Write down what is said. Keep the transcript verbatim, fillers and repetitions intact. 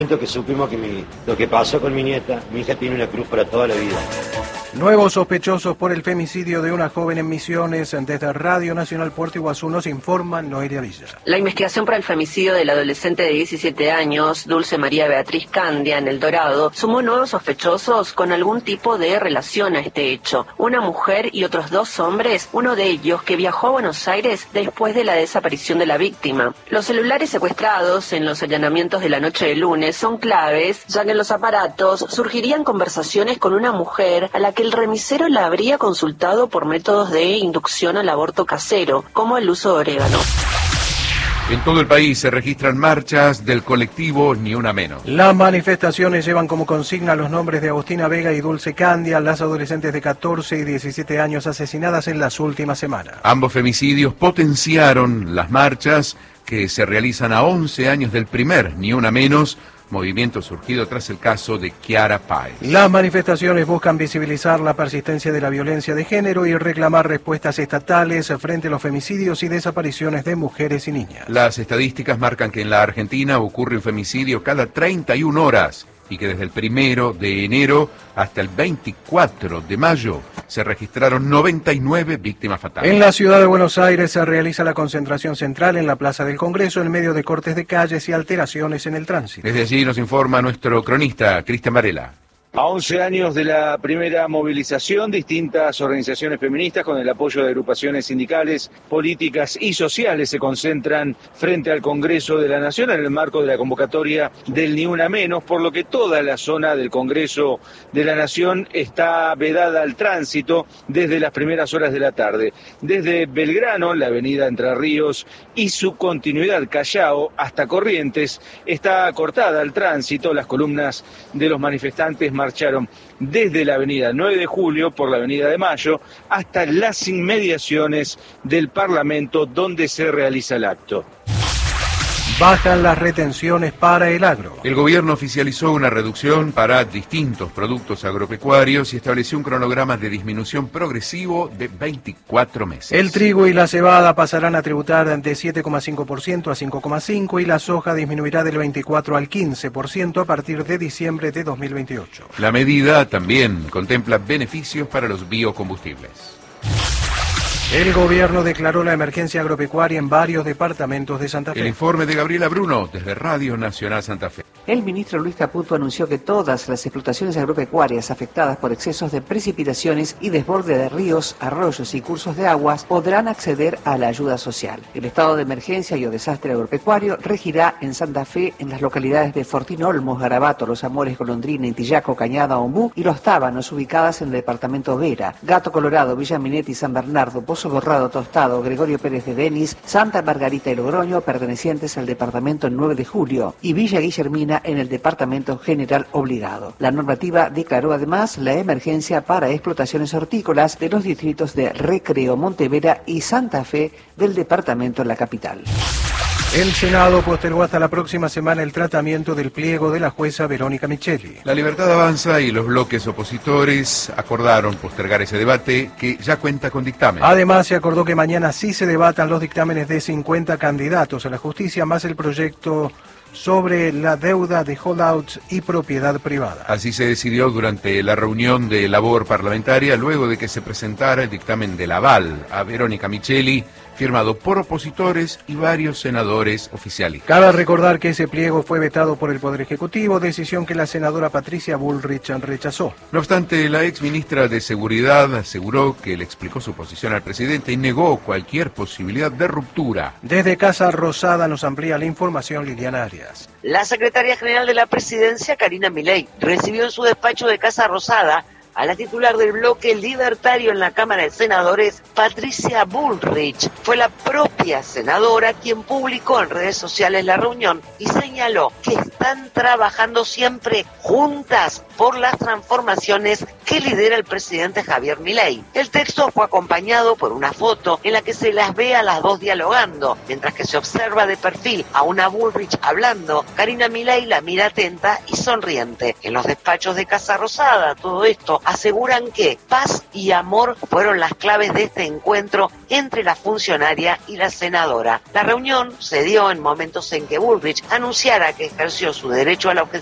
Que supimos que mi, lo que pasó con mi nieta, mi hija tiene una cruz para toda la vida. Nuevos sospechosos por el femicidio de una joven en Misiones. Desde Radio Nacional Puerto Iguazú nos informa Noelia Villa. La investigación por el femicidio del adolescente de diecisiete años, Dulce María Beatriz Candia, en El Dorado, sumó nuevos sospechosos con algún tipo de relación a este hecho. Una mujer y otros dos hombres, uno de ellos que viajó a Buenos Aires después de la desaparición de la víctima. Los celulares secuestrados en los allanamientos de la noche de lunes son claves, ya que en los aparatos surgirían conversaciones con una mujer a la que el remisero la habría consultado por métodos de inducción al aborto casero, como el uso de orégano. En todo el país se registran marchas del colectivo Ni Una Menos. Las manifestaciones llevan como consigna los nombres de Agustina Vega y Dulce Candia, las adolescentes de catorce y diecisiete años asesinadas en las últimas semanas. Ambos femicidios potenciaron las marchas que se realizan a once años del primer Ni Una Menos, movimiento surgido tras el caso de Kiara Páez. Las manifestaciones buscan visibilizar la persistencia de la violencia de género y reclamar respuestas estatales frente a los femicidios y desapariciones de mujeres y niñas. Las estadísticas marcan que en la Argentina ocurre un femicidio cada treinta y una horas y que desde el primero de enero hasta el veinticuatro de mayo se registraron noventa y nueve víctimas fatales. En la ciudad de Buenos Aires se realiza la concentración central en la Plaza del Congreso en medio de cortes de calles y alteraciones en el tránsito. Desde allí nos informa nuestro cronista, Cristian Varela. A once años de la primera movilización, distintas organizaciones feministas con el apoyo de agrupaciones sindicales, políticas y sociales se concentran frente al Congreso de la Nación en el marco de la convocatoria del Ni Una Menos, por lo que toda la zona del Congreso de la Nación está vedada al tránsito desde las primeras horas de la tarde. Desde Belgrano, la avenida Entre Ríos y su continuidad Callao hasta Corrientes está cortada al tránsito. Las columnas de los manifestantes marcharon desde la avenida nueve de julio por la avenida de Mayo hasta las inmediaciones del Parlamento donde se realiza el acto. Bajan las retenciones para el agro. El gobierno oficializó una reducción para distintos productos agropecuarios y estableció un cronograma de disminución progresivo de veinticuatro meses. El trigo y la cebada pasarán a tributar de siete coma cinco por ciento a cinco coma cinco por ciento y la soja disminuirá del veinticuatro al quince por ciento a partir de diciembre de dos mil veintiocho. La medida también contempla beneficios para los biocombustibles. El gobierno declaró la emergencia agropecuaria en varios departamentos de Santa Fe. El informe de Gabriela Bruno desde Radio Nacional Santa Fe. El ministro Luis Caputo anunció que todas las explotaciones agropecuarias afectadas por excesos de precipitaciones y desborde de ríos, arroyos y cursos de aguas podrán acceder a la ayuda social. El estado de emergencia y o desastre agropecuario regirá en Santa Fe en las localidades de Fortín Olmos, Garabato, Los Amores, Golondrina, Intillaco, Cañada, Ombú y Los Tábanos, ubicadas en el departamento Vera, Gato Colorado, Villa Minetti, San Bernardo, Pozo Borrado, Tostado, Gregorio Pérez de Denis, Santa Margarita y Logroño, pertenecientes al departamento nueve de julio, y Villa Guillermina en el departamento General Obligado. La normativa declaró además la emergencia para explotaciones hortícolas de los distritos de Recreo, Montevera y Santa Fe del departamento La Capital. El Senado postergó hasta la próxima semana el tratamiento del pliego de la jueza Verónica Micheli. La Libertad Avanza y los bloques opositores acordaron postergar ese debate que ya cuenta con dictamen. Además, se acordó que mañana sí se debatan los dictámenes de cincuenta candidatos a la justicia, más el proyecto sobre la deuda de holdouts y propiedad privada. Así se decidió durante la reunión de labor parlamentaria, luego de que se presentara el dictamen del aval a Verónica Micheli, firmado por opositores y varios senadores oficialistas. Cabe recordar que ese pliego fue vetado por el Poder Ejecutivo, decisión que la senadora Patricia Bullrich rechazó. No obstante, la ex ministra de Seguridad aseguró que le explicó su posición al presidente y negó cualquier posibilidad de ruptura. Desde Casa Rosada nos amplía la información Liliana Arias. La secretaria general de la Presidencia, Karina Milei, recibió en su despacho de Casa Rosada a la titular del bloque libertario en la Cámara de Senadores, Patricia Bullrich. Fue la propia senadora quien publicó en redes sociales la reunión y señaló que están trabajando siempre juntas por las transformaciones que lidera el presidente Javier Milei. El texto fue acompañado por una foto en la que se las ve a las dos dialogando, mientras que se observa de perfil a una Bullrich hablando. Karina Milei la mira atenta y sonriente. En los despachos de Casa Rosada, todo esto aseguran que paz y amor fueron las claves de este encuentro entre la funcionaria y la senadora. La reunión se dio en momentos en que Bullrich anunciara que ejerció su derecho a la objeción